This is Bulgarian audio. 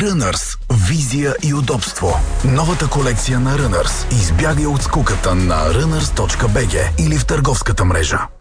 Runners. Визия и удобство. Новата колекция на Runners. Избягай от скуката на runners.bg или в търговската мрежа.